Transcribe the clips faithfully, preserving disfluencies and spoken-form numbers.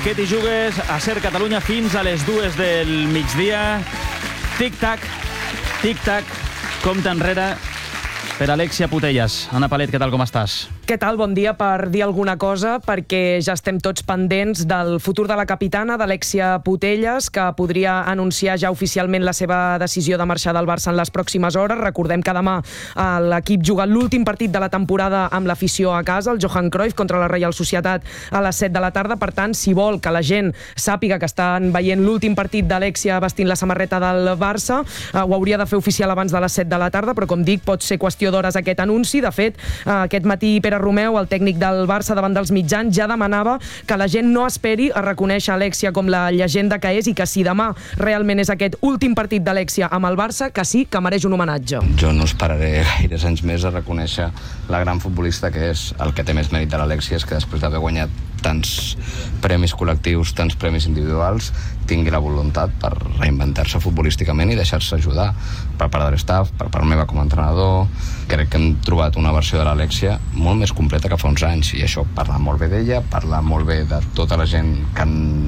que t'hi jugues a Ser Catalunya fins a les dues del migdia. Tic-tac, tic-tac, compte enrere per Alexia Putellas. Anna Palet, què tal, com estàs? Què tal? Bon dia. Per dir alguna cosa, perquè ja estem tots pendents del futur de la capitana, d'Alexia Putellas, que podria anunciar ja oficialment la seva decisió de marxar del Barça en les pròximes hores. Recordem que demà l'equip juga l'últim partit de la temporada amb l'afició a casa, el Johan Cruyff contra la Reial Societat a les set de la tarda. Per tant, si vol que la gent sàpiga que estan veient l'últim partit d'Alexia vestint la samarreta del Barça, ho hauria de fer oficial abans de les set de la tarda, però com dic, pot ser qüestió d'hores aquest anunci. De fet, aquest matí Pere Romeu, el tècnic del Barça, davant dels mitjans, ja demanava que la gent no esperi a reconèixer Alexia com la llegenda que és i que si demà realment és aquest últim partit d'Alexia amb el Barça, que sí que mereix un homenatge. Jo no esperaré gaires anys més a reconèixer la gran futbolista que és. El que té més mèrit de l'Alexia és que després d'haver guanyat tants premis col·lectius, tants premis individuals, tingui la voluntat per reinventar-se futbolísticament i deixar-se ajudar per part de l'estaf, per part meva com a entrenador. Crec que hem trobat una versió de l'Alexia molt més completa que fa uns anys, i això parla molt bé d'ella, parla molt bé de tota la gent que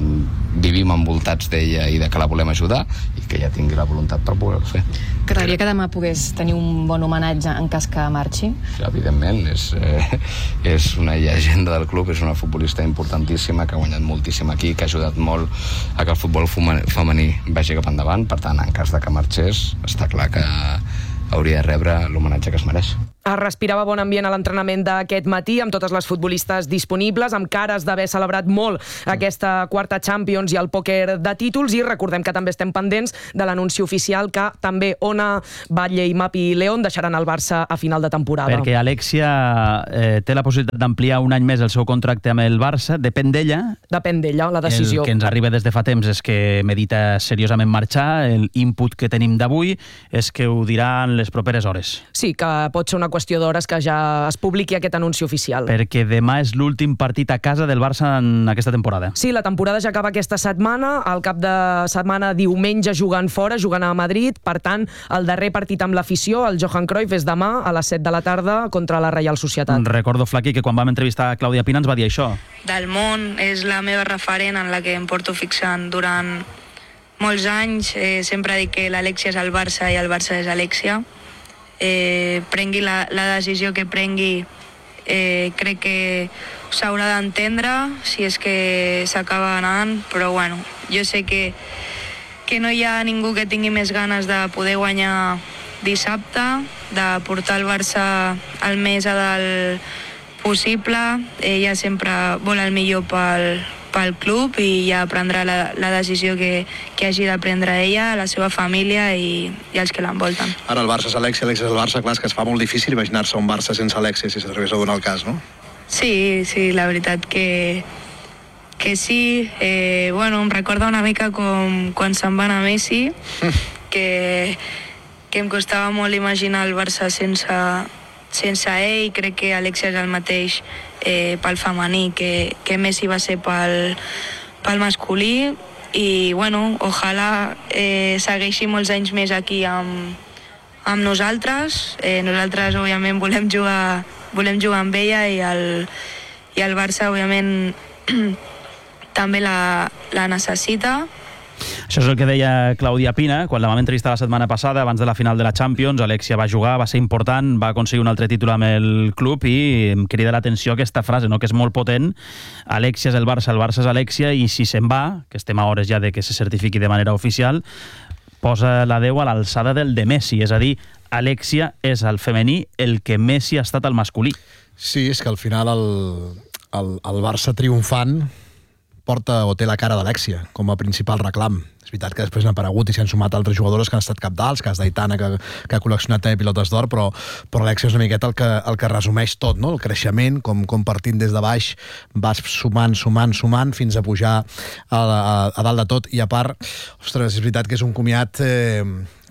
vivim envoltats d'ella i de que la volem ajudar, i que ella tingui la voluntat per poder-ho fer. T'agradaria que demà pogués tenir un bon homenatge en cas que marxi? Sí, evidentment, és, eh, és una llegenda del club, és una futbolista importantíssima, que ha guanyat moltíssim aquí, que ha ajudat molt a que el futbol femení vagi cap endavant. Per tant, en cas de que marxés, està clar que hauria de rebre l'homenatge que es mereix. Es respirava bon ambient a l'entrenament d'aquest matí, amb totes les futbolistes disponibles, amb cares d'haver celebrat molt aquesta quarta Champions i el pòquer de títols, i recordem que també estem pendents de l'anunci oficial que també Ona, Batlle i Mapi León deixaran el Barça a final de temporada. Perquè Alexia eh, té la possibilitat d'ampliar un any més el seu contracte amb el Barça. Depèn d'ella. Depèn d'ella, la decisió. El que ens arriba des de fa temps és que medita seriosament marxar. El input que tenim d'avui és que ho dirà en les properes hores. Sí, que pot ser una qüestió d'hores que ja es publiqui aquest anunci oficial. Perquè demà és l'últim partit a casa del Barça en aquesta temporada. Sí, la temporada ja acaba aquesta setmana, al cap de setmana diumenge jugant fora, jugant a Madrid. Per tant, el darrer partit amb l'afició, el Johan Cruyff, és demà a les set de la tarda contra la Reial Societat. Recordo, Flaqui, que quan vam entrevistar a Clàudia Pina ens va dir això. Del món, és la meva referent en la que em porto fixant durant molts anys. Eh, sempre dic que l'Alexia és el Barça i el Barça és Alexia. Eh, prengui la, la decisió que prengui, eh, crec que s'haurà d'entendre si és que s'acaba anant, però bueno, jo sé que, que no hi ha ningú que tingui més ganes de poder guanyar dissabte, de portar el Barça el més a dalt possible. Ella sempre vol el millor pel, pel club i ja prendrà la, la decisió que, que hagi de prendre ella, la seva família i, i els que l'envolten. Ara el Barça és Alexia, Alexia és el Barça, clar, és que es fa molt difícil imaginar-se un Barça sense Alexia, si s'arribés a donar el cas, no? Sí, sí, la veritat que, que sí. Eh, bueno, em recorda una mica com quan se'n va anar Messi, que, que em costava molt imaginar el Barça sense, sense ell. Crec que Alexia és el mateix eh, pel femení que, que Messi va ser pel, pel masculí, i bueno, ojalà eh, segueixi molts anys més aquí amb, amb nosaltres. Eh, nosaltres òbviament volem jugar, volem jugar amb ella, i el, i el Barça òbviament també la, la necessita. Això és el que deia Clàudia Pina quan la vam entrevistar la setmana passada abans de la final de la Champions. Alexia va jugar, va ser important, va aconseguir un altre títol amb el club, i em crida l'atenció aquesta frase, no?, que és molt potent. Alexia és el Barça, el Barça és Alexia, i si se'n va, que estem a hores ja de que se certifiqui de manera oficial, posa la deu a l'alçada del de Messi, és a dir, Alexia és el femení el que Messi ha estat el masculí. Sí, és que al final el, el, el Barça triomfant porta o té la cara d'Alexia com a principal reclam. És veritat que després n'ha aparegut i s'han sumat altres jugadores que han estat capdals, cas d'Aitana, que, que ha col·leccionat també pilotes d'or, però, però Alexia és una miqueta el que, el que resumeix tot, no? El creixement, com, com partint des de baix vas sumant, sumant, sumant fins a pujar a, a, a dalt de tot, i a part, ostres, és veritat que és un comiat eh,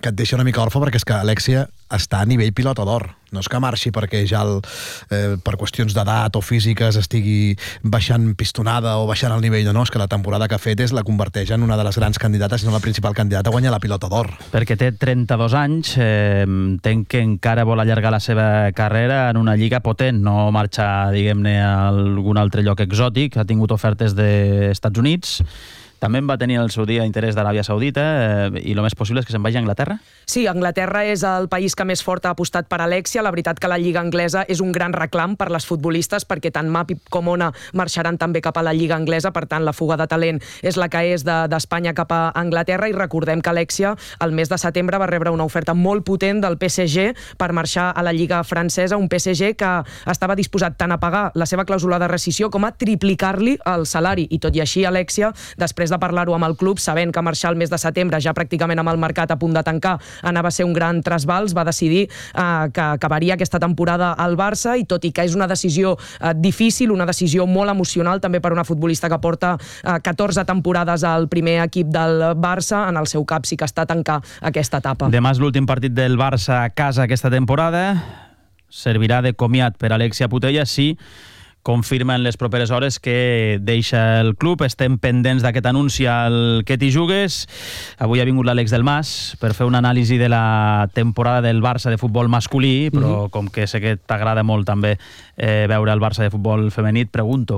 que et deixa una mica orfe, perquè és que Alexia està a nivell pilota d'or. No és que marxi perquè ja el, eh, per qüestions d'edat o físiques estigui baixant pistonada o baixant el nivell, no, és que la temporada que ha fet és la converteix en una de les grans candidates, si no la principal candidata a guanyar la pilota d'or. Perquè té trenta-dos anys, eh, entenc que encara vol allargar la seva carrera en una lliga potent, no marxar, diguem-ne, a algun altre lloc exòtic, ha tingut ofertes dels Estats Units, també en va tenir el seu dia interès d'Aràbia Saudita eh, i el més possible és que se'n vagi a Anglaterra? Sí, Anglaterra és el país que més fort ha apostat per Alexia. La veritat que la Lliga Anglesa és un gran reclam per les futbolistes perquè tant Mapi com Ona marxaran també cap a la Lliga Anglesa, per tant la fuga de talent és la que és d'Espanya de, cap a Anglaterra, i recordem que Alexia el mes de setembre va rebre una oferta molt potent del P S G per marxar a la Lliga francesa, un P S G que estava disposat tant a pagar la seva clàusula de rescissió com a triplicar-li el salari, i tot i així Alexia, després de parlar-ho amb el club, sabent que marxar el mes de setembre, ja pràcticament amb el mercat a punt de tancar, anava a ser un gran trasbals, va decidir eh, que acabaria aquesta temporada al Barça, i tot i que és una decisió eh, difícil, una decisió molt emocional també per una futbolista que porta eh, catorze temporades al primer equip del Barça, en el seu cap sí que està a tancar aquesta etapa. Demà és l'últim partit del Barça a casa aquesta temporada, servirà de comiat per Alexia Putellas, sí, confirma en les properes hores que deixa el club. Estem pendents d'aquest anunci al Que t'hi jugues. Avui ha vingut l'Àlex del Mas per fer una anàlisi de la temporada del Barça de futbol masculí, però uh-huh. com que sé que t'agrada molt també eh, veure el Barça de futbol femení, et pregunto,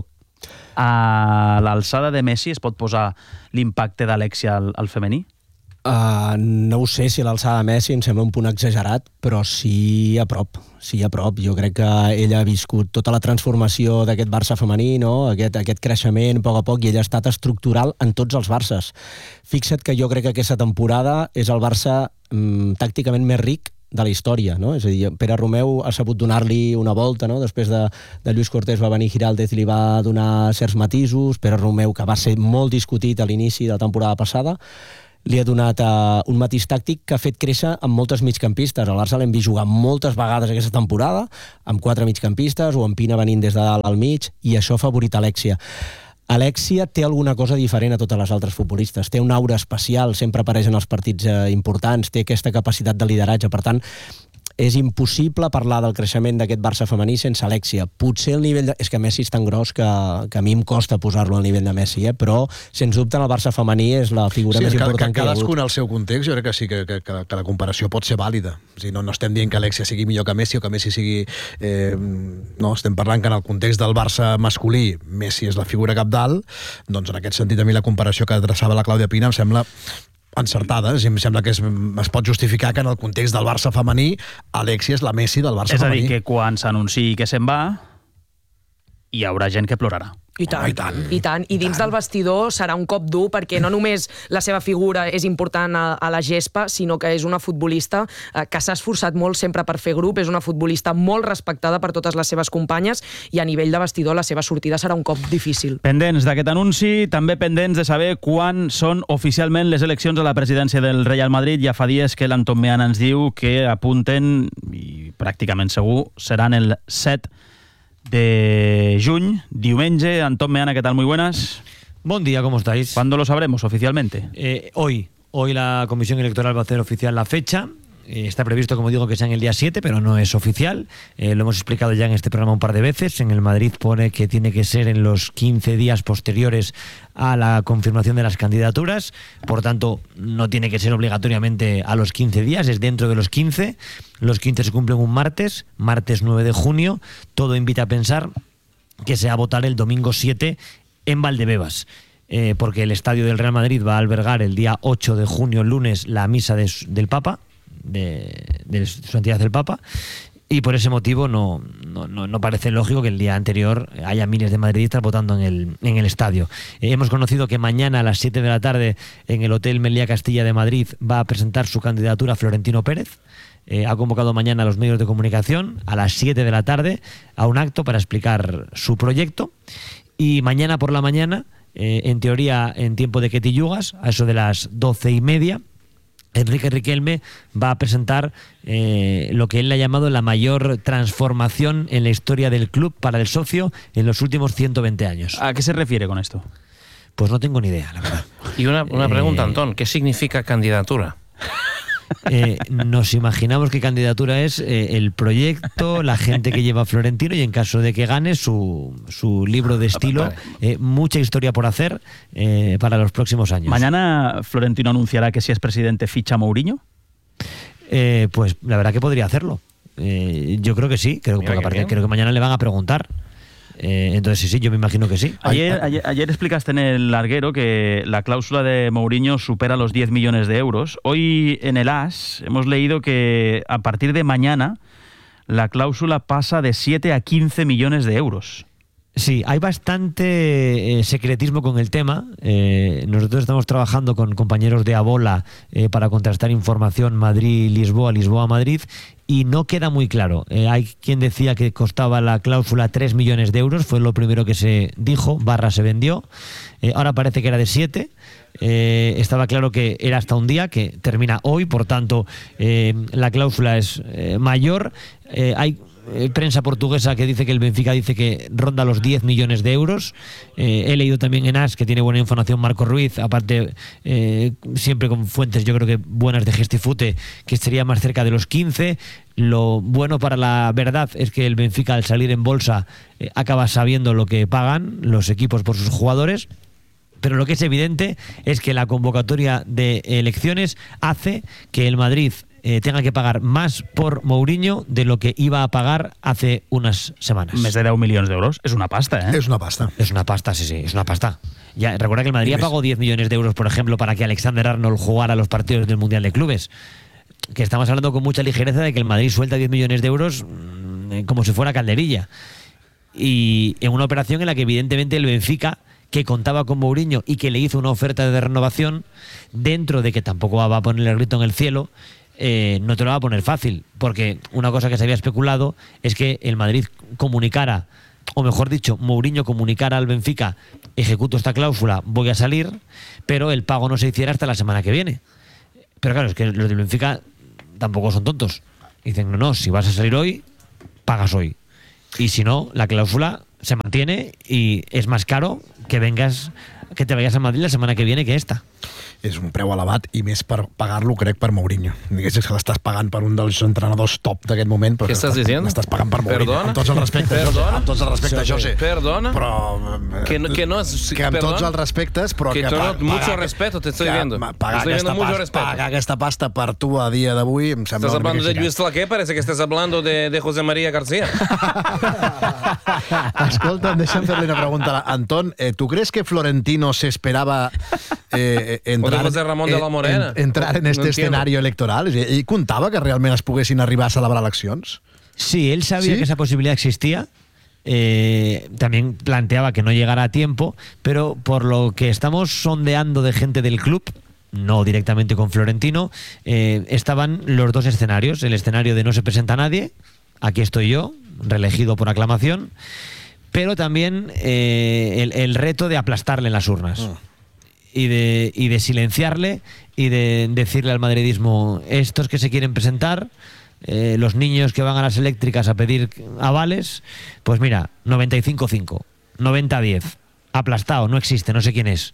a l'alçada de Messi es pot posar l'impacte d'Alexia al, al femení? Uh, no ho sé si a l'alçada de Messi em sembla un punt exagerat, però sí a prop, sí a prop. Jo crec que ella ha viscut tota la transformació d'aquest Barça femení, no? aquest, aquest creixement a poc a poc, i ella ha estat estructural en tots els Barças. Fixa't que jo crec que aquesta temporada és el Barça mm, tàcticament més ric de la història, no? És a dir, Pere Romeu ha sabut donar-li una volta, no? Després de, de Lluís Cortés va venir Giraldez i li va donar certs matisos. Pere Romeu, que va ser molt discutit a l'inici de la temporada passada, li ha donat uh, un matís tàctic que ha fet créixer amb moltes migcampistes. El Barça l'hem vist jugar moltes vegades aquesta temporada, amb quatre migcampistes, o amb Pina venint des de dalt al mig, i això ha favorit Alexia. Alexia té alguna cosa diferent a totes les altres futbolistes. Té una aura especial, sempre apareix en els partits eh, importants, té aquesta capacitat de lideratge. Per tant, és impossible parlar del creixement d'aquest Barça femení sense Alexia. Potser el nivell de... És que Messi és tan gros que, que a mi em costa posar-lo al nivell de Messi, eh? Però, sens dubte, el Barça femení és la figura sí, més important que, que, que hi ha hagut. Cadascun al seu context, jo crec que sí, que, que, que, que la comparació pot ser vàlida. O sigui, no, no estem dient que Alexia sigui millor que Messi o que Messi sigui... Eh, no, estem parlant que en el context del Barça masculí Messi és la figura capdalt, doncs en aquest sentit a mi la comparació que adreçava la Clàudia Pina em sembla encertades, i em sembla que es, es pot justificar que en el context del Barça femení Alexia és la Messi del Barça femení. És a dir, que quan s'anunciï que se'n va hi haurà gent que plorarà. I tant, oh, i tant, i tant. I dins del vestidor serà un cop dur, perquè no només la seva figura és important a, a la gespa, sinó que és una futbolista eh, que s'ha esforçat molt sempre per fer grup, és una futbolista molt respectada per totes les seves companyes, i a nivell de vestidor la seva sortida serà un cop difícil. Pendents d'aquest anunci, també pendents de saber quan són oficialment les eleccions a la presidència del Real Madrid. Ja fa dies que l'Anton Meana ens diu que apunten, i pràcticament segur, seran el set de juny, diumenge. Antón Meana, ¿qué tal? Muy buenas. Buen día, ¿cómo estáis? ¿Cuándo lo sabremos oficialmente? Eh, hoy. Hoy la Comisión Electoral va a hacer oficial la fecha. Eh, está previsto, como digo, que sea en el día siete, pero no es oficial. Eh, lo hemos explicado ya en este programa un par de veces. En el Madrid pone que tiene que ser en los quince días posteriores a la confirmación de las candidaturas. Por tanto, no tiene que ser obligatoriamente a los quince días, es dentro de los quince. Los quince se cumplen un martes, martes nueve de junio. Todo invita a pensar que se va a votar el domingo siete en Valdebebas. Eh, porque el estadio del Real Madrid va a albergar el día ocho de junio, el lunes, la misa de, del Papa. De, de su santidad del Papa, y por ese motivo no, no, no parece lógico que el día anterior haya miles de madridistas votando en el, en el estadio. Eh, hemos conocido que mañana a las siete de la tarde en el Hotel Meliá Castilla de Madrid va a presentar su candidatura Florentino Pérez. Eh, ha convocado mañana a los medios de comunicación a las siete de la tarde a un acto para explicar su proyecto, y mañana por la mañana, eh, en teoría en tiempo de Que t'hi jugues, a eso de las doce y media, Enrique Riquelme va a presentar eh, lo que él ha llamado la mayor transformación en la historia del club para el socio en los últimos ciento veinte años. ¿A qué se refiere con esto? Pues no tengo ni idea, la verdad. Y una, una pregunta, eh... Antón, ¿qué significa candidatura? eh, nos imaginamos qué candidatura es, eh, el proyecto, la gente que lleva a Florentino y en caso de que gane su, su libro de estilo, eh, mucha historia por hacer eh, para los próximos años. ¿Mañana Florentino anunciará que si es presidente ficha a Mourinho? Eh, pues la verdad que podría hacerlo. Eh, yo creo que sí, creo, porque aparte, creo que mañana le van a preguntar. Eh, entonces sí, sí, yo me imagino que sí. Ayer, ayer, ayer explicaste en el larguero que la cláusula de Mourinho supera los diez millones de euros. Hoy en el AS hemos leído que a partir de mañana la cláusula pasa de siete a quince millones de euros. Sí, hay bastante eh, secretismo con el tema. Eh, nosotros estamos trabajando con compañeros de Abola eh, para contrastar información Madrid-Lisboa, Lisboa-Madrid, y no queda muy claro. Eh, hay quien decía que costaba la cláusula tres millones de euros, fue lo primero que se dijo, barra se vendió. Eh, ahora parece que era de siete. Eh, estaba claro que era hasta un día, que termina hoy, por tanto eh, la cláusula es eh, mayor. Eh, hay Eh, prensa portuguesa que dice que el Benfica dice que ronda los diez millones de euros. Eh, he leído también en AS, que tiene buena información Marco Ruiz, aparte eh, siempre con fuentes yo creo que buenas de Gestifute, que sería más cerca de los quince. Lo bueno para la verdad es que el Benfica, al salir en bolsa, eh, acaba sabiendo lo que pagan los equipos por sus jugadores. Pero lo que es evidente es que la convocatoria de elecciones hace que el Madrid eh, tenga que pagar más por Mourinho de lo que iba a pagar hace unas semanas. Més de deu milions d'euros. És una pasta, ¿eh? Es una pasta. Es una pasta, sí, sí, es una pasta. Ya, recuerda que el Madrid pagó diez millones de euros, por ejemplo, para que Alexander Arnold jugara los partidos del Mundial de Clubes. Que estamos hablando con mucha ligereza de que el Madrid suelta diez millones de euros mmm, como si fuera calderilla. Y en una operación en la que evidentemente el Benfica, que contaba con Mourinho y que le hizo una oferta de renovación, dentro de que tampoco va a poner el grito en el cielo, eh, no te lo va a poner fácil, porque una cosa que se había especulado es que el Madrid comunicara, o mejor dicho, Mourinho comunicara al Benfica: ejecuto esta cláusula, voy a salir, pero el pago no se hiciera hasta la semana que viene. Pero claro, es que los del Benfica tampoco son tontos. Dicen, no, no, si vas a salir hoy, pagas hoy. Y si no, la cláusula se mantiene y es más caro que vengas, que te vayas a Madrid la semana que viene que esta. És un preu elevat i més per pagar-lo, crec, per Mourinho. Diguéssim que l'estàs pagant per un dels entrenadors top d'aquest moment, però ¿Qué estás diciendo? l'estàs pagant per Mourinho. Perdona? Amb tots els respectes, Perdona? José. Amb tots els respectes, José. Perdona? Però... Que no, que no es... Que amb perdón? tots els respectes, però que... que... Que pa, no, mucho respeto, te estoy viendo. Pagar, estoy aquesta viendo mucho pasta, respeto. pagar aquesta pasta per tu a dia d'avui em sembla... ¿Estás hablando de Luis Flaqué? Parece que estás hablando de, de José María García. Escolta'm, deixa'm fer-li una pregunta. Anton, eh, ¿tú crees que Florentino se esperaba eh, entrar, o de José Ramón de la Morena? En, entrar en este no escenario electoral? ¿Y contava que realment es poguessin arribar a celebrar eleccions? Sí, él sabía ¿Sí? que esa posibilidad existía. Eh, también planteaba que no llegara a tiempo, pero por lo que estamos sondeando de gente del club, no directamente con Florentino, eh, estaban los dos escenarios. El escenario de no se presenta nadie, aquí estoy yo, reelegido por aclamación, pero también eh, el, el reto de aplastarle en las urnas. Oh. Y de, y de silenciarle y de decirle al madridismo: estos que se quieren presentar, eh, los niños que van a las eléctricas a pedir avales, pues mira, noventa y cinco cinco, noventa diez, aplastado, no existe, no sé quién es.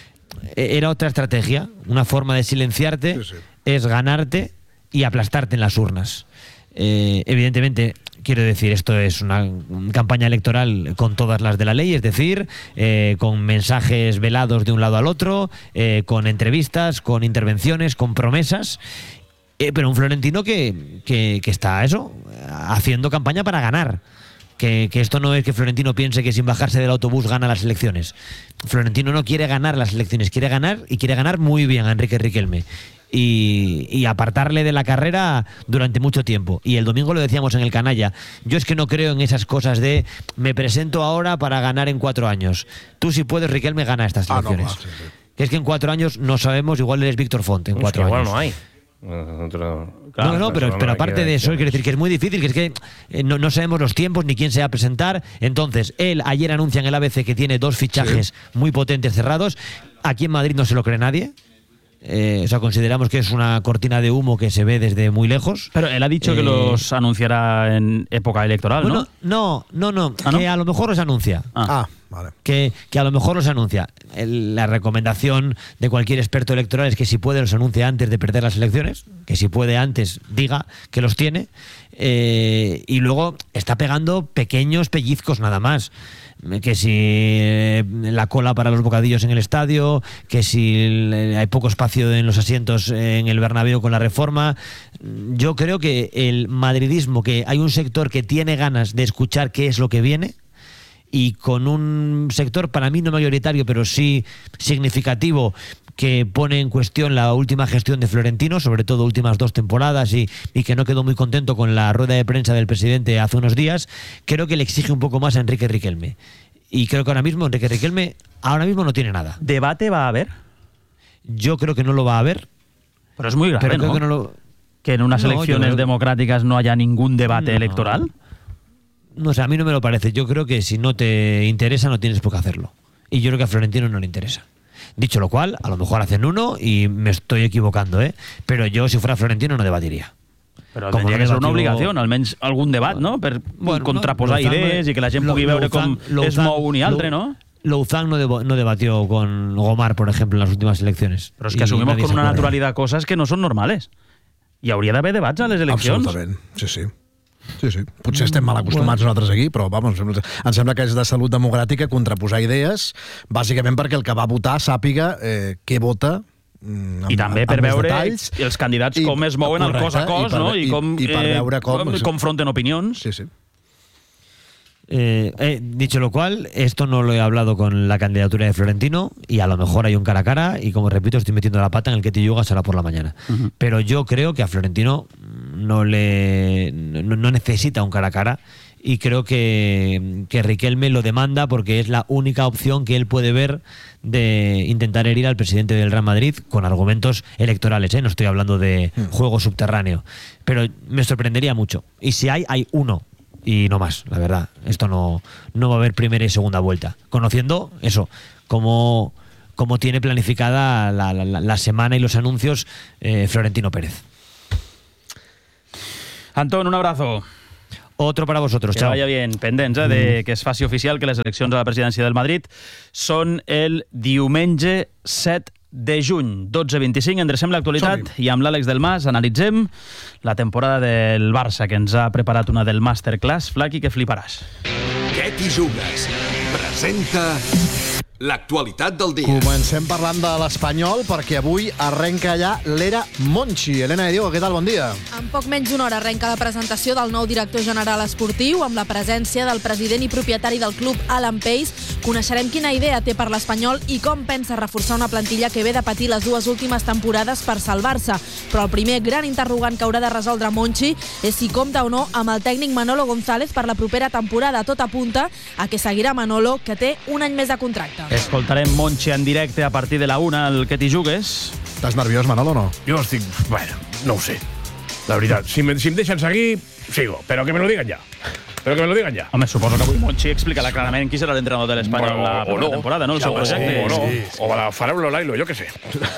Era otra estrategia, una forma de silenciarte, sí, sí. Es ganarte y aplastarte en las urnas. Eh, evidentemente, quiero decir, esto es una campaña electoral con todas las de la ley, es decir, eh, con mensajes velados de un lado al otro, eh, con entrevistas, con intervenciones, con promesas, eh, pero un Florentino que, que, que está eso, haciendo campaña para ganar. Que, que esto no es que Florentino piense que sin bajarse del autobús gana las elecciones. Florentino no quiere ganar las elecciones, quiere ganar y quiere ganar muy bien a Enrique Riquelme. Y, y apartarle de la carrera durante mucho tiempo. Y el domingo lo decíamos en el Canalla, yo es que no creo en esas cosas de me presento ahora para ganar en cuatro años. Tú, si puedes, Riquelme, gana estas elecciones. Ah, no, sí, sí. Que es que en cuatro años no sabemos, igual eres Víctor Font en es cuatro que años. Igual no hay. Claro, no, no, pero, pero aparte de eso, quiero decir que es muy difícil, que es que eh, no, no sabemos los tiempos ni quién se va a presentar. Entonces, él ayer anuncia en el A B C que tiene dos fichajes sí. muy potentes cerrados. Aquí en Madrid no se lo cree nadie. Eh, o sea, consideramos que es una cortina de humo que se ve desde muy lejos. Pero él ha dicho eh, que los anunciará en época electoral, bueno, ¿no? No, no, no, ¿Ah, que no? a lo mejor los anuncia. Ah. ah. Vale. Que, que a lo mejor los anuncia. El, la recomendación de cualquier experto electoral es que si puede los anuncie antes de perder las elecciones, que si puede antes diga que los tiene, eh, y luego está pegando pequeños pellizcos nada más. Que si eh, la cola para los bocadillos en el estadio, que si el, hay poco espacio en los asientos en el Bernabéu con la reforma. Yo creo que el madridismo, que hay un sector que tiene ganas de escuchar qué es lo que viene, y con un sector para mí no mayoritario pero sí significativo que pone en cuestión la última gestión de Florentino, sobre todo últimas dos temporadas, y, y que no quedó muy contento con la rueda de prensa del presidente hace unos días, creo que le exige un poco más a Enrique Riquelme. Y creo que ahora mismo Enrique Riquelme ahora mismo no tiene nada. ¿Debate va a haber? Yo creo que no lo va a haber. Pero es muy grave, pero ¿no? Creo que, no lo... que en unas no, elecciones creo... democráticas no haya ningún debate no. electoral. No sé, a mí no me lo parece. Yo creo que si no te interesa no tienes por qué hacerlo. Y yo creo que a Florentino no le interesa. Dicho lo cual, a lo mejor hacen uno y me estoy equivocando, ¿eh? Pero yo, si fuera Florentino, no debatiria. Però Com tendria no que ser una debatió- obligació, almenys algun debat, no? Per Bueno, contraposar Lozano- idees i que la gent pugui veure com Lozano- es mou un i altre, Lo- no? Louzán no, debo- no debatió con Gomar, por ejemplo, en las últimas elecciones. Però és Y que assumimos nadie con se una acuerda. naturalidad cosas que no són normales. Hi hauria d'haver debats a les eleccions. Absolutament, sí, sí. Sí, sí. Potser estem mal acostumats nosaltres aquí, però vamos, em sembla que és de salut democràtica contraposar idees, bàsicament perquè el que va votar sàpiga eh, què vota, mm, I amb, també amb per més veure detalls, els candidats i- com es mouen al cos a correcte, cos, i per- no? I i- com i per eh, veure com- confronten opinions. Sí, sí. Eh, eh, dicho lo cual, esto no lo he hablado con la candidatura de Florentino y a lo mejor hay un cara a cara y, como repito, estoy metiendo la pata en el que Yuga será por la mañana. Uh-huh. Pero yo creo que a Florentino no le no, no necesita un cara a cara y creo que, que Riquelme lo demanda porque es la única opción que él puede ver de intentar herir al presidente del Real Madrid con argumentos electorales, ¿eh? No estoy hablando de juego subterráneo, pero me sorprendería mucho. Y si hay, hay uno y no más, la verdad. Esto no, no va a haber primera y segunda vuelta. Conociendo eso, cómo, cómo tiene planificada la, la, la semana y los anuncios eh, Florentino Pérez. Antón, un abrazo. Otro para vosotros, Que chao. vaya bien. Pendents eh, de que es faci oficial que les eleccions a la presidència del Madrid són el diumenge set de juny, dotze vint-i-cinc. Endrecem l'actualitat i amb l'Àlex del Mas analitzem la temporada del Barça, que ens ha preparat una del Masterclass. Flaqui, que fliparàs. Què t'hi jugues? Presenta l'actualitat del dia. Comencem parlant de l'Espanyol perquè avui arrenca ja l'era Monchi. Elena de Diego, què tal? Bon dia. En poc menys d'una hora arrenca la presentació del nou director general esportiu amb la presència del president i propietari del club, Alan Pace. Coneixerem quina idea té per l'Espanyol i com pensa reforçar una plantilla que ve de patir les dues últimes temporades per salvar-se. Però el primer gran interrogant que haurà de resoldre Monchi és si compta o no amb el tècnic Manolo González per la propera temporada. Tot apunta a que seguirà Manolo, que té un any més de contracte. Escoltarem Monchi en directe a partir de la una, el que t'hi jugues. Estàs nerviós, Manolo, o no? Jo estic... Bueno, no ho sé. La veritat, si, me, si em deixen seguir, sigo. Però que me lo digan ya. Pero que me lo digan ya. Home, suposo que avui Monchi explicarà clarament qui serà l'entrenador de l'Espanyol Bueno, la o propera no. temporada, no? El seu O, projecte. o no. O la farà un Lolailo, jo què sé.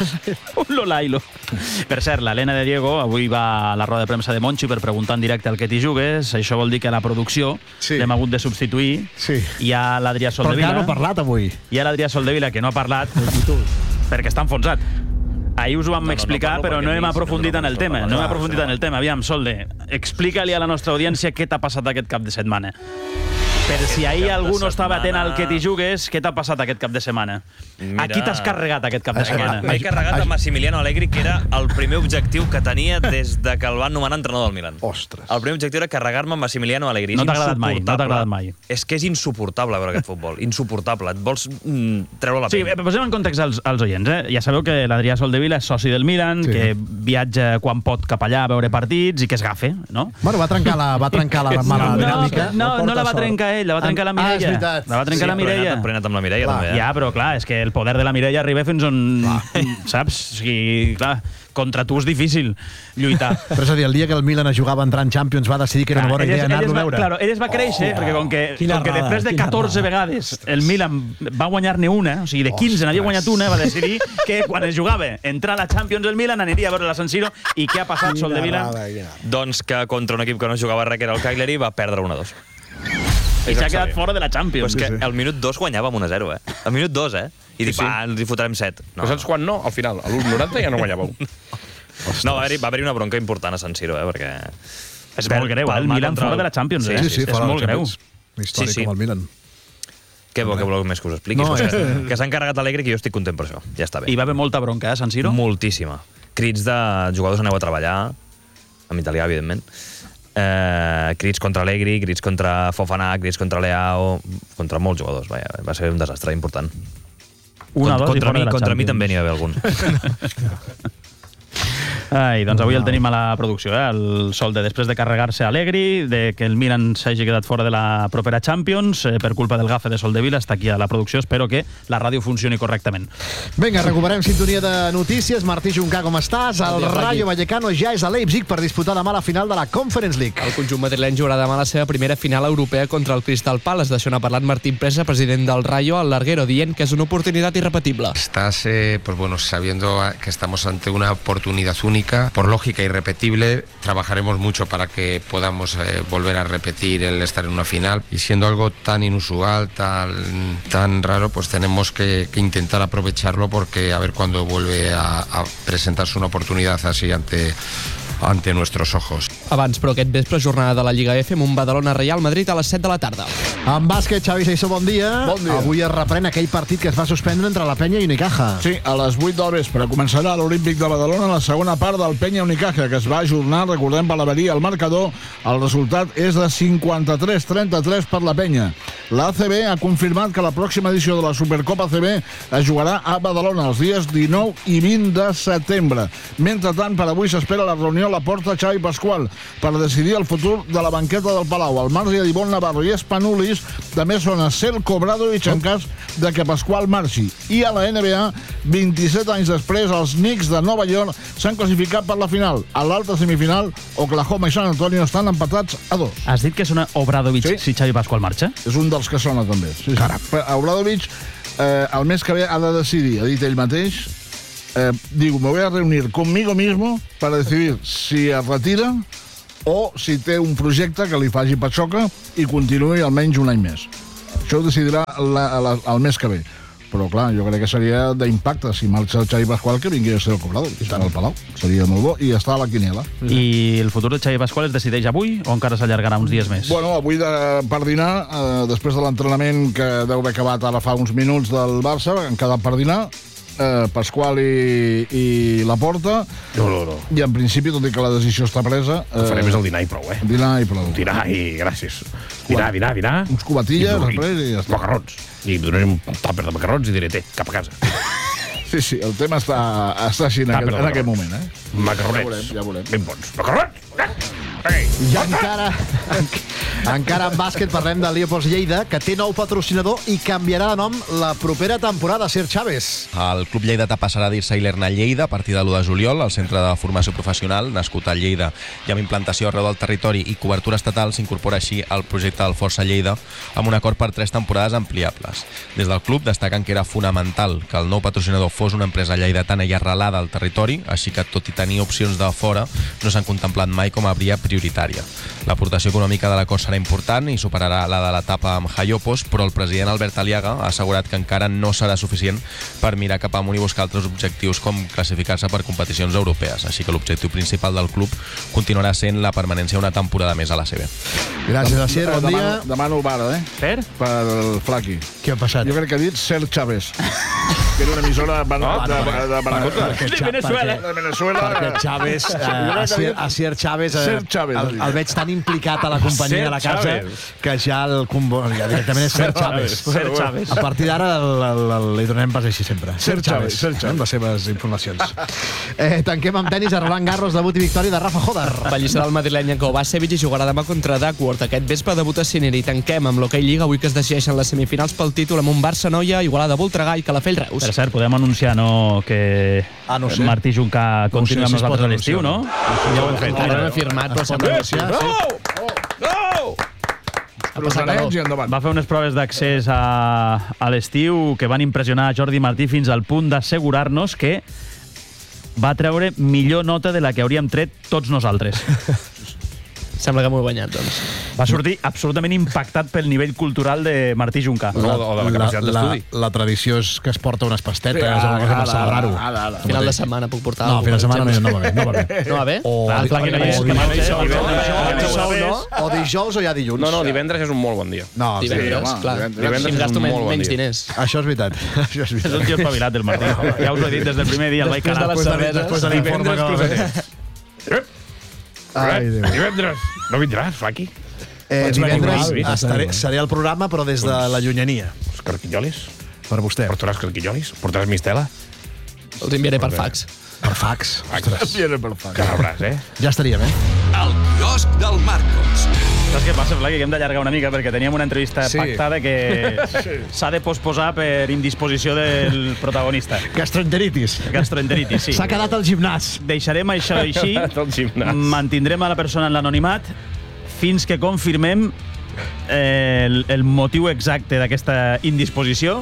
Un Lolailo. Per cert, l'Helena de Diego avui va a la roda de premsa de Monchi per preguntar en directe el que t'hi jugues. Això vol dir que a la producció Sí. l'hem hagut de substituir. Sí. Hi ha l'Adrià Però Soldevila. encara no ha parlat avui. Hi ha l'Adrià Soldevila, que no ha parlat perquè està enfonsat. Ahir us ho vam No, no, no explicar, parlo però perquè no hem mi, si no, aprofundit no en el puc tema. parlar. No hem Clar, aprofundit sí. en el tema. Aviam, Solde, explica-li a la nostra audiència què t'ha passat aquest cap de setmana. Per si ahir cap de algú no estava atent al setmana- que t'hi jugues, què t'ha passat aquest cap de setmana? Mira- A qui t'has carregat aquest cap de setmana? M'he carregat a Massimiliano Allegri, que era el primer objectiu que tenia des de que el van nomenar entrenador del Milan. Ostres. El primer objectiu era carregar-me amb Massimiliano Allegri. No És t'ha agradat mai, no t'ha insuportable. agradat mai. És que és insuportable veure aquest futbol. Insuportable. Et vols mm, treure la Sí, pell. posem en context als, als oients. Eh? Ja sabeu que l'Adrià Soldevila és soci del Milan, Sí. que viatja quan pot cap allà a veure partits i que es gafe, no? Bueno, va trencar la, va trencar la mala no, dinàmica. no, no la va trencar ell, la va trencar la Ah, és Mireia. veritat. La va trencar la Però he Mireia. anat, però he anat amb la Mireia, Clar. també. Eh? Ja, però clar, és que el poder de la Mireia arriba fins on... Saps? O sigui, clar, contra tu és difícil lluitar. Però és a dir, el dia que el Milan es jugava a entrar en Champions va decidir que era una bona Ell es- idea ell es anar-lo a va- veure. Claro, ell es va créixer, perquè com que, Quina com que errada, després de quina catorze errada. vegades el Milan va guanyar-ne una, o sigui, de quinze n'havia guanyat una, va decidir que quan es jugava entrar a la Champions el Milan aniria a veure la San Siro. I què ha passat, Soldevila? Doncs que contra un equip que no jugava res, que era el Cagliari, va perdre un a dos. I s'ha quedat fora de la Champions. Però és que al minut dos guanyava amb un a zero, eh? Al minut dos, eh? I dic, Sí, sí. va, ens hi fotrem set. No. Però saps quan no? Al final, a l'u noranta ja no guanyàveu. No, va haver-hi va haver una bronca important a San Siro, eh? Perquè... És molt greu, eh? El Milan fora de la Champions, eh? Sí, sí, és molt greu. Històric Sí, sí. com el Milan. Què vol, què voleu més que us expliqui? No, No, eh. que que s'ha encarregat Allegri, que jo estic content per això. Ja està bé. I va haver molta bronca, eh, San Siro? Moltíssima. Crits de jugadors aneu a treballar, en italià, evidentment. Eh, crits contra Allegri, crits contra Fofana, crits contra Leao, contra molts jugadors. Vaja, va ser un desastre important. Una, dos i contra fora mi, de la contra mi Champions. també n'hi va haver algun. Ai, doncs avui el tenim a la producció, eh? El Solde, després de carregar-se Allegri, de que el Milan s'hagi quedat fora de la propera Champions, eh, per culpa del gafe de Soldevila, està aquí a la producció. Espero que la ràdio funcioni correctament. Vinga, recuperem sintonia de notícies. Martí Juncà, com estàs? El dia, Rayo Flaqui. Vallecano ja és a Leipzig per disputar demà la final de la Conference League. El conjunt madrileny jugarà demà la seva primera final europea contra el Crystal Palace. D'això n'ha parlat Martín Presa, president del Rayo, al Larguero, dient que és una oportunitat irrepetible. Estás, eh, pues bueno, sabiendo que estamos ante una oportunidad única, por lógica irrepetible, trabajaremos mucho para que podamos eh, volver a repetir el estar en una final, y siendo algo tan inusual, tan, tan raro, pues tenemos que, que intentar aprovecharlo, porque a ver cuándo vuelve a, a presentarse una oportunidad así ante ante nuestros ojos. Abans, però aquest vespre, jornada de la Lliga F amb un Badalona-Real Madrid a les set de la tarda. En bàsquet, Xavi Seissó, bon dia. Bon dia. Avui es reprèn aquell partit que es va suspendre entre la Penya i Unicaja. Sí, a les vuit del vespre començarà l'Olímpic de Badalona la segona part del Penya Unicaja, que es va ajornar, recordem, per l'avaria al marcador. El resultat és de cinquanta-tres a trenta-tres per la Penya. L'A C B ha confirmat que la pròxima edició de la Supercopa A C B es jugarà a Badalona els dies dinou i vint de setembre. Mentrestant, per avui s'espera la reunió a la porta Xavi Pasqual per decidir el futur de la banqueta del Palau. El marge de Ivonne Navarro i Spanulis també són a Selko Obradovic en cas de que Pasqual marxi. I a la N B A, vint-i-set anys després, els Knicks de Nova York s'han classificat per la final. A l'altra semifinal, Oklahoma i San Antonio estan empatats a dos. Has dit que sona Obradovic sí? si Xavi Pasqual marxa? És un dels que sona també. Sí, sí. Però Obradovic, eh, el mes que ve ha de decidir, ha dit ell mateix, eh, digo, me voy a reunir conmigo mismo para decidir si es retira o si té un projecte que li faci patxoca i continuï almenys un any més. Això ho decidirà la, la, el mes que ve. Però, clar, jo crec que seria d'impacte si marxa el Xavi Pasqual que vingui a ser el cobrador. Està al Palau. Seria molt bo. I està a la quiniela. I el futur de Xavi Pasqual es decideix avui o encara s'allargarà uns dies més? Bueno, avui de, per dinar, eh, després de l'entrenament que deu haver acabat ara fa uns minuts del Barça, han quedat per dinar, eh, Pasqual i, i Laporta. No, no, no. I en principi, tot i que la decisió està presa... Eh, farem és el dinar i prou, eh? Dinar i prou. Dinar i gràcies. Dinar, dinar, dinar. Uns cubatilles, I, després, i ja està. Macarrons. I donaré un tàper de macarrons i diré, té, cap a casa. Sí, sí, el tema està, està així en, aquest, en aquest moment, eh? Macarronets. Ja veurem, ja veurem. Ben bons. Macarrons! I encara, encara en bàsquet parlem de Leopolds Lleida, que té nou patrocinador i canviarà de nom la propera temporada. Sir Chávez. El Club Lleidatà passarà a dir-se Ilerna Lleida a partir de l'u de juliol, al centre de formació professional, nascut a Lleida i amb implantació arreu del territori i cobertura estatal, s'incorpora així al projecte del Força Lleida amb un acord per tres temporades ampliables. Des del club destaquen que era fonamental que el nou patrocinador fos una empresa lleidatana i arrelada al territori, així que, tot i tenir opcions de fora, no s'han contemplat mai com a via prioritària. L'aportació econòmica de l'acord serà important i superarà la de l'etapa amb Jaiopos, però el president Albert Aliaga ha assegurat que encara no serà suficient per mirar cap amunt i buscar altres objectius com classificar-se per competicions europees, així que l'objectiu principal del club continuarà sent la permanència una temporada més a la C B. Gràcies, Asier, bon dia. Demano, demano vara, eh? Per? Per el Flaqui. Què ha passat? Jo crec que ha dit Ser Chávez, que era una emissora de, Oh, de, de, de, Venezuela. De Venezuela. De Venezuela. Perquè Chávez, eh, Asier, Asier Chávez, eh, Ser Chávez, el, el veig tan implicat a la companyia de la casa Chávez. que ja el convo... ja directament és Ser Chávez. Ser Chávez. A partir d'ara el, el, el, li donem pas així sempre. Ser Chávez, Ser Chávez. Amb les seves informacions. eh, tanquem amb tenis a Roland Garros, debut i victòria de Rafa Hodar. Ballista del madrileny en Kovacevic i jugarà demà contra Duckworth. Aquest vespre debuta Sinner i tanquem amb l'Hockey Lliga avui que es decideixen les semifinals pel títol amb un Barça-Noia, Igualada Voltregà i Calafell Reus. Per cert, podem anunciar no, que ah, no sé. Martí Juncà continua no sé, amb nosaltres a l'estiu, no? Ja ho hem fet, ja ho hem firmat, però sembla que sí. Va fer unes proves d'accés a, a l'estiu que van impressionar Jordi Martí fins al punt d'assegurar-nos que va treure millor nota de la que hauríem tret tots nosaltres. Sembla que m'ho he guanyat, doncs. Va sortir absolutament impactat pel nivell cultural de Martí Junca. No, o de la capacitat d'estudi. La, la tradició és que es porta unes pastetes o alguna cosa per celebrar-ho. Final de setmana puc portar No, alguna final de setmana cosa, no va bé. No va bé. No va bé? O, Ah, clar que no hi és, que no hi és. o dijous o ja dilluns. No, no, divendres és un molt bon dia. No, Divendres, sí, home, clar. divendres Si em és gasto un men- molt bon menys dia. diners. Això és veritat. Això és És veritat. un tio espavilat, el Martí. Ja us ho he dit des del primer dia, el vaig Després de calar. les cerveses. Després de l'informe Divendres que va cruceter. Ai, Déu. Divendres. No vindràs, Faki? Eh, Pots venir divendres amb mi. estaré, seré al programa, però des de la llunyania. Els carquillolis? Per vostè. Portaràs carquillolis? Portaràs mistela? Els enviaré per fax. Per fax. Ostres. Que rebràs, eh? Ja estaríem, eh? El quiosc del Marcos. Saps què passa, Fla? Que hem d'allargar una mica perquè teníem una entrevista Sí. pactada que s'ha de posposar per indisposició del protagonista. Gastroenteritis. Gastroenteritis, sí. S'ha quedat al gimnàs. Deixarem això així, Al gimnàs. mantindrem a la persona en l'anonimat fins que confirmem eh, el, el motiu exacte d'aquesta indisposició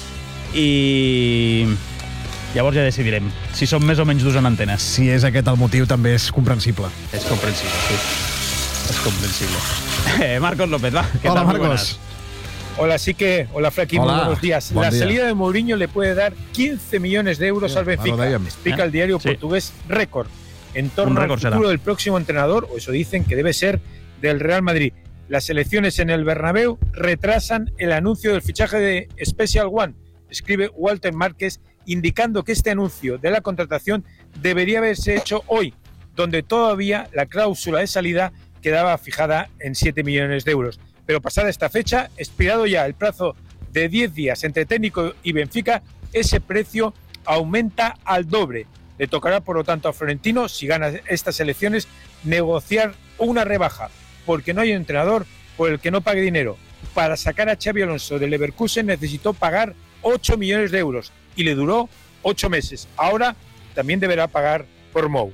i llavors ja decidirem si som més o menys durs en antenes. Si és aquest el motiu, també és comprensible. És comprensible, sí. Es comprensible. Eh, Marcos López, va. ¿Qué Hola, tal? Muy Marcos. buenas. Hola, sí que, hola Flaky, muy Hola, buenos días. buen La día. salida de Mourinho le puede dar quince millones de euros al Benfica, lo veíamos. explica ¿Eh? el diario Sí. portugués Récord, en Un torno al récord será. futuro del próximo entrenador, o eso dicen que debe ser, del Real Madrid. Las elecciones en el Bernabéu retrasan el anuncio del fichaje de Special One, escribe Walter Márquez, indicando que este anuncio de la contratación debería haberse hecho hoy, donde todavía la cláusula de salida quedaba fijada en siete millones de euros. Pero pasada esta fecha, expirado ya el plazo de diez días entre técnico y Benfica, ese precio aumenta al doble. Le tocará, por lo tanto, a Florentino, si gana estas elecciones, negociar una rebaja, porque no hay un entrenador por el que no pague dinero. Para sacar a Xabi Alonso del Leverkusen necesitó pagar ocho millones de euros y le duró ocho meses. Ahora también deberá pagar por Mou.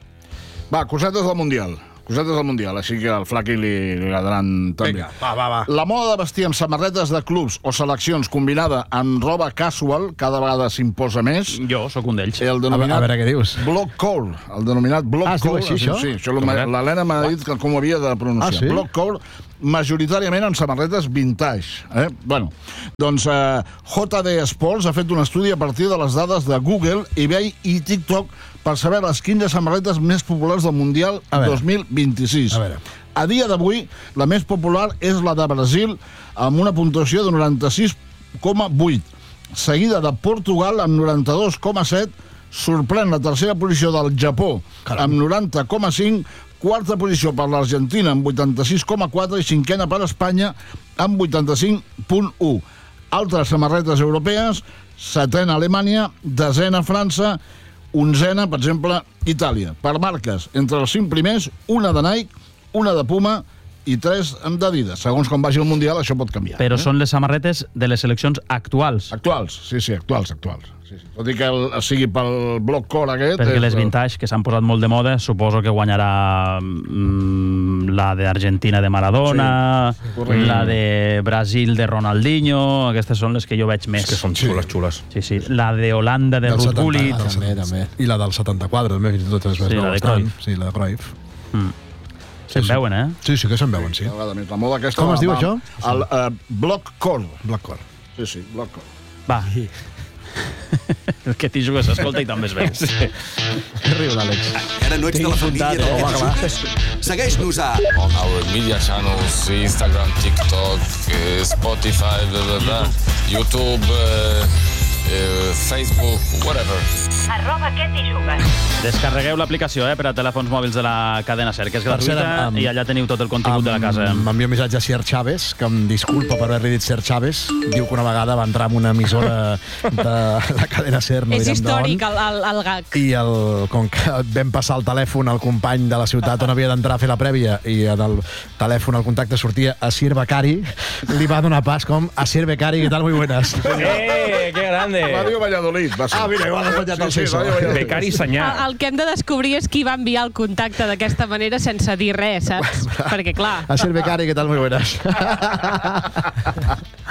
Va, cosetes del Mundial. Cosetes del Mundial, així que al Flaky li, li agradaran també. Vinga, va, va, va. La moda de vestir amb samarretes de clubs o seleccions combinada amb roba casual cada vegada s'imposa més. Jo sóc un d'ells. El A, denominat a veure què dius. Block call, el denominat block Ah, es diu call. així, això? Sí, això l'Helena m'ha dit que com ho havia de pronunciar. Ah, sí? Block call, majoritàriament amb samarretes vintage. Eh? Bueno, doncs eh, J D Sports ha fet un estudi a partir de les dades de Google, eBay i TikTok per saber les quinze samarretes més populars del Mundial A veure. dos mil vint-i-sis. A veure. A dia d'avui, la més popular és la de Brasil, amb una puntuació de noranta-sis coma vuit. Seguida de Portugal, amb noranta-dos coma set. Sorprèn la tercera posició del Japó, Caram. amb noranta coma cinc. Quarta posició per l'Argentina, amb vuitanta-sis coma quatre. I cinquena per Espanya, amb vuitanta-cinc coma u. Altres samarretes europees, setena Alemanya, desena França, onzena, per exemple, Itàlia. Per marques, entre els cinc primers, una de Nike, una de Puma i tres d'Adidas. Segons com vagi el Mundial, això pot canviar. Però eh? són les samarretes de les seleccions actuals. Actuals, sí, sí, actuals, actuals. Sí, sí. Tot i que el, sigui pel bloc core aquest... Perquè és, les vintage, que s'han posat molt de moda, suposo que guanyarà mm, la d'Argentina de Maradona, Sí, correcte. la de Brasil de Ronaldinho, aquestes són les que jo veig més. És que són xules, xules. Sí, sí. La de Holanda de Del Ruud Gullit. setanta, també, també. I la del setanta-quatre, també, fins i tot és més Sí, la nou de bastant. Cruyff. Sí, la de Cruyff. Mm. Se'n sí. veuen, eh? Sí, sí que se'n veuen, sí. Cada vegada més. La moda aquesta... Com es va- diu va- això? El uh, block core. Black Core. Sí, sí, block core. Va. El que t'hi jugues, escolta i també es veu. Sí. Què riu l'Àlex? Ara no ets de la família de eh? la Jugues? Segueix-nos a... On our media channels, Instagram, TikTok, eh, Spotify, blah, blah, blah, YouTube, eh, eh, Facebook, whatever. Arroba què t'hi jugues. Descarregueu l'aplicació eh, per a telèfons mòbils de la cadena SER, que és gratuïta, cert, amb- i allà teniu tot el contingut de la casa. M'envia un missatge a Ser Chávez, que em disculpa per haver-li dit Ser Chávez. Diu que una vegada va entrar en una emissora de la cadena SER, no És direm històric d'on, el, el, el gag. i el, com que vam passar el telèfon al company de la ciutat on havia d'entrar a fer la prèvia i en el telèfon el contacte sortia a Sir Becari, li va donar pas com a Sir Becari, ¿qué tal? Muy buenas. ¡Eh, qué grande! Radio Valladolid, va ser. Ah, mira, igual has guanyat el Ciso. Becari Senyà. El, el que hem de descobrir és qui va enviar el contacte d'aquesta manera sense dir res, saps? Perquè, clar... A Sir Becari, ¿qué tal? Muy buenas.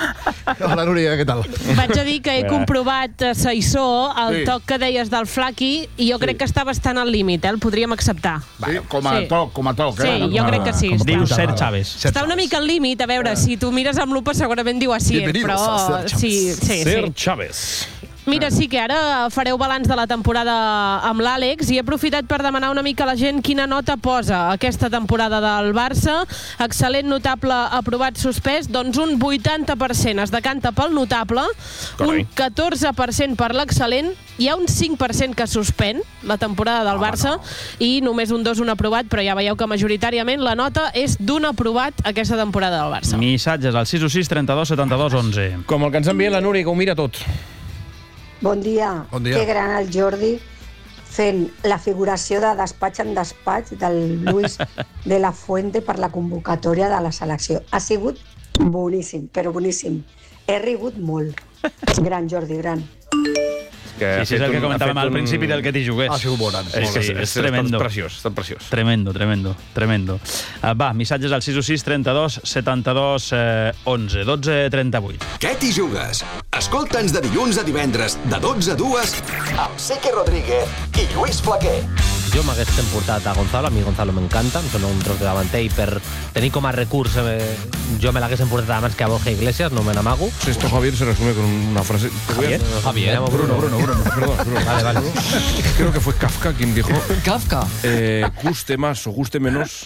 Hola, Núria, què tal? Vaig a dir que he comprovat a Saissó el Sí. toc que deies del Flaqui i jo crec que està bastant al límit, eh? El podríem acceptar. Sí, com a Sí. toc, com a toc. Sí, eh? jo crec que sí. Diu Ser Chávez. Està una mica al límit, a veure, si tu mires amb lupa segurament diu Asier, Bienvenidos a però Ser Chávez. sí, sí, Ser sí. Chávez. Mira, sí que ara fareu balanç de la temporada amb l'Àlex i he aprofitat per demanar una mica a la gent quina nota posa aquesta temporada del Barça. Excel·lent, notable, aprovat, suspès. Doncs un vuitanta per cent es decanta pel notable, Carai. un catorze per cent per l'excel·lent, hi ha un cinc per cent que suspèn la temporada del Barça i només un dos un aprovat, però ja veieu que majoritàriament la nota és d'un aprovat aquesta temporada del Barça. Missatges al sis sis trenta-dos setanta-dos onze. Com el que ens envia la Núria, que ho mira tot. Bon dia. Bon dia. Que gran el Jordi fent la figuració de despatx en despatx del Luis de la Fuente per la convocatòria de la selecció. Ha sigut boníssim, però boníssim. He rigut molt. Gran, Jordi, gran. Que sí, sí, és el que comentàvem al principi del que t'hi jugués. Ha sigut bon, Sí, sí, és, és tremendo. preciós, està preciós. Tremendo, tremendo, tremendo. Uh, va, missatges al sis sis trenta-dos setanta-dos onze, dotze trenta-vuit. Què t'hi jugues? Escolta'ns de dilluns a divendres, de dotze a dues, amb Sique Rodríguez i Lluís Flaquer. Jo m'hagués portat a Gonzalo, a mi Gonzalo m'encanta, em sembla un tros de davanter i per tenir com a recurs eh, jo me l'hagués portat abans que a Borja Iglesias, no me n'amago. Esto, Javier, se resume con una frase... Javier, Javier. Bruno, Bruno, Bruno, perdón, Bruno. Vale, vale. Creo que fue Kafka quien dijo... Kafka. Eh, guste más o guste menos.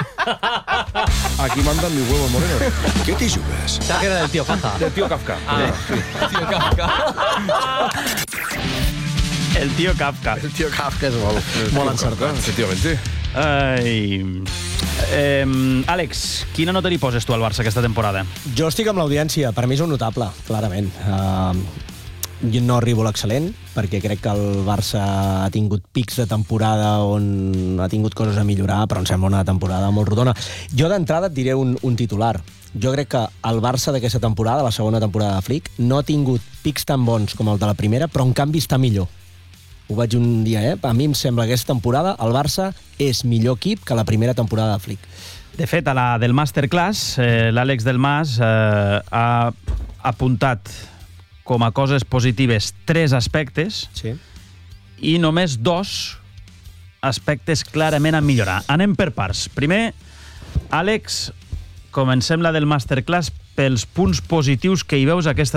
Aquí mandan mis huevos morenos. Què t'hi jugues? Pensaba que era del tío Kafka. Del tío Kafka. Ah. Sí. Tío Kafka. El tío Kafka. El tío Kafka és molt, molt encertat. Efectivamente. Ai... Eh, Àlex, quina nota li poses tu al Barça aquesta temporada? Jo estic amb l'audiència, per mi és un notable, clarament. Uh, jo no arribo a l'excel·lent, perquè crec que el Barça ha tingut pics de temporada on ha tingut coses a millorar, però em sembla una temporada molt rodona. Jo d'entrada et diré un, un titular. Jo crec que el Barça d'aquesta temporada, la segona temporada de Flick, no ha tingut pics tan bons com el de la primera, però en canvi està millor. Ho vaig un dia, eh? A mi em sembla que aquesta temporada el Barça és millor equip que la primera temporada de Flick. De fet, a la del Masterclass, eh, l'Àlex del Mas eh, ha apuntat com a coses positives tres aspectes sí. i només dos aspectes clarament a millorar. Anem per parts. Primer, Àlex, comencem la del Masterclass pels punts positius que hi veus aquesta